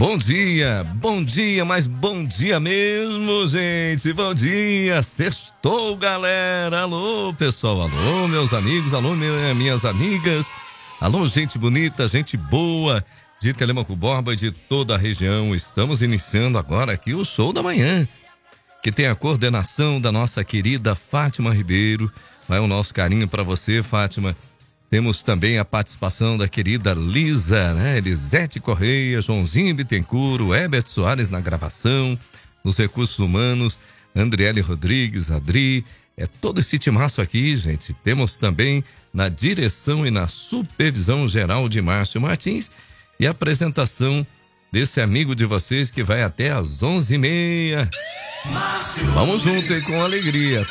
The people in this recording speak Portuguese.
Bom dia, mas bom dia mesmo, gente. Bom dia, sextou, galera. Alô, pessoal, alô, meus amigos, alô, minhas amigas. Alô, gente bonita, gente boa de Telêmaco Borba e de toda a região. Estamos iniciando agora aqui o Show da Manhã, que tem a coordenação da nossa querida Fátima Ribeiro. Vai o nosso carinho para você, Fátima. Temos também a participação da querida Lisa, né? Elisete Correia, Joãozinho Bittencourt, Herbert Soares na gravação, nos recursos humanos, Andriele Rodrigues, Adri, todo esse timaço aqui, gente. Temos também na direção e na supervisão geral de Márcio Martins e a apresentação desse amigo de vocês que vai até às 11h30. Vamos junto aí com alegria, tá?